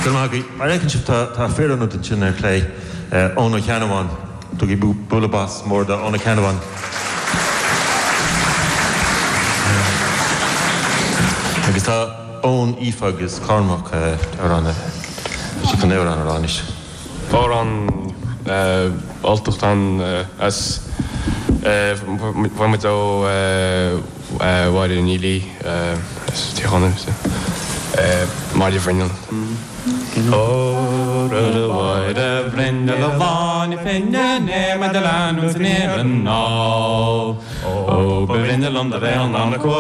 Gulmagi, I reckon you've ta fair on the chin clay on a canavan to give bullabas more than on a canavan. Agus tá ón ífag is Cormac ar an si fan éir an aránis. Fór an altochtán as bhain mit ó bhaid in Nílí as tíchanan Máidir Bhrinneal. O rydw oed y Bryndel o fan I ffynnu ne Mae dy lan wrth neb yn ôl O Bryndel ond y fel na'n y